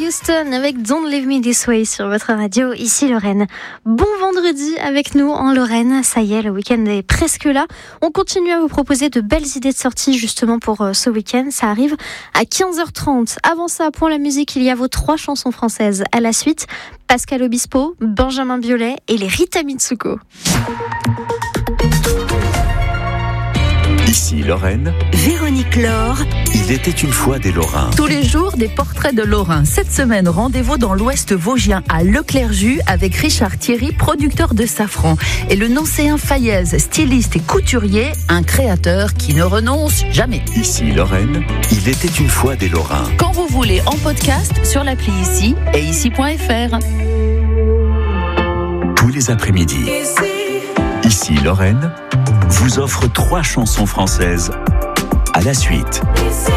Houston avec Don't Leave Me This Way sur votre radio, ici Lorraine. Bon vendredi avec nous en Lorraine, ça y est, le week-end est presque là. On continue à vous proposer de belles idées de sortie justement pour ce week-end, ça arrive à 15h30. Avant ça, pour la musique, il y a vos 3 chansons françaises. À la suite, Pascal Obispo, Benjamin Biolay et les Rita Mitsuko. Ici Lorraine, Véronique Laure. il était une fois des Lorrains. Tous les jours, des portraits de Lorrains. Cette semaine, rendez-vous dans l'Ouest vosgien à Leclerc-Jus avec Richard Thierry, producteur de safran. Et le Nancéen Fayez, styliste et couturier, un créateur qui ne renonce jamais. Ici Lorraine, il était une fois des Lorrains. Quand vous voulez, en podcast sur l'appli Ici et ici.fr. Tous les après-midi. Ici Lorraine vous offre 3 chansons françaises à la suite.